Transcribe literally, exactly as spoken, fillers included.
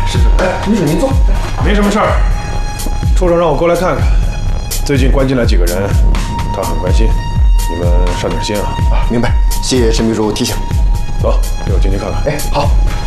是是。哎，秘书您坐。没什么事儿，处长让我过来看看。最近关进来几个人，他很关心，你们上点心啊。 啊，明白。谢谢沈秘书提醒。 走，陪我进去看看。 哎，好。